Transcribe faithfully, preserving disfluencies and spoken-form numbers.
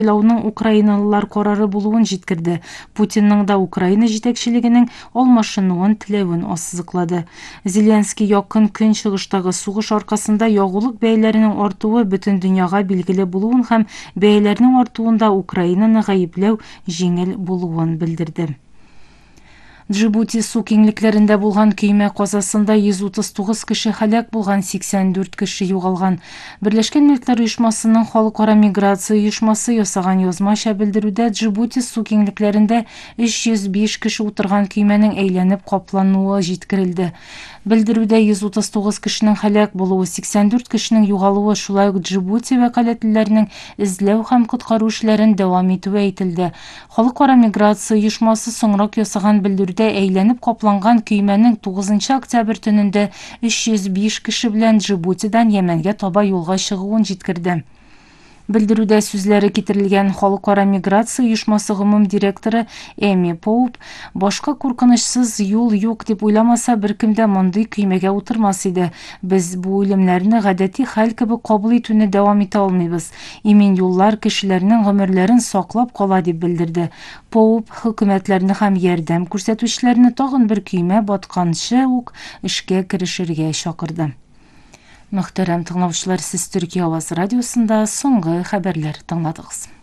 Сайлауның украиналылар карары булуын җиткерде. Путинның да Украина җитәкчелегенең алмашынуын теләвен ассызыклады. Зеленский якын көнчыгыштагы сугыш аркасында ягулык бәяләренең артуы бөтен дөньяга билгеле булуын һәм бәяләрнең артуында Украинаны гаепләү җиңел булуын белдерде. Джибути су киңлекләрендә булган көймә казасында йөз утыз тугыз кеше һәлак булган, сиксән дүрт кеше югалган. Берләшкән Милләтләр оешмасының халыкара миграция оешмасы ясаган язмача белдерүдә, Джибути су киңлекләрендә өч йөз биш кеше утырган көймәнең әйләнеп каплануы җиткерелде. Белдерүдә йөз утыз тугыз кешенең һәлак булуы, сиксән дүрт кешенең югалуы, шулай ук Джибути вәкаләтлеләренең эзләү һәм коткару эшләрен дәвам итүе әйтелде. Халыкара миграция оешмасы соңрак ясаган белдерүдә әйләнеп капланган көймәнең тугызынчы октябрь төнендә өч йөз биш кеше белән Джибутидан Йәмәнгә таба юлга чыгуын җиткерде. Белдерүдә сүзләре китерелгән халыкара миграция оешмасы гомум директоры Эми Поуп, башка куркынычсыз юл юк дип уйламаса, беркем дә мондый көймәгә утырмас иде. Без бу үлемнәрне гадәти хәл кебек кабул итүне дәвам итә алмыйбыз. Имин юллар кешеләрнең гомерләрен саклап кала дип белдерде. Поуп хөкүмәтләрне һәм ярдәм күрсәтүчеләрне тагын бер көймә батканчы ук эшкә керешергә чакырды. Мөхтәрәм тыңлаучылар, сез Төркия Аваз радиосында соңгы хәбәрләр тыңладыгыз.